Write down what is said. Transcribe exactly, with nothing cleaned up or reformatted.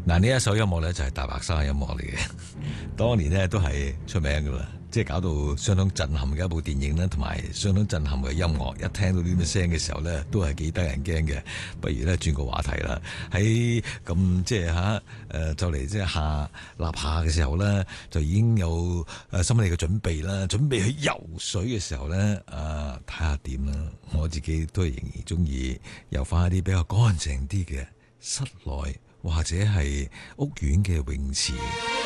嗱，呢一首音樂咧就係大白鯊嘅音樂嚟嘅，當年咧都係出名噶啦，即係搞到相當震撼嘅一部電影啦，同埋相當震撼嘅音樂。一聽到呢啲聲嘅時候咧，都係幾得人驚嘅。不如咧轉個話題啦，喺咁即係吓誒就嚟即係夏立夏嘅時候咧，就已經有誒心理嘅準備啦，準備去游水嘅時候咧，啊睇下點啦。我自己都係仍然中意游翻一啲比較乾淨啲嘅室內或者係屋苑嘅泳池。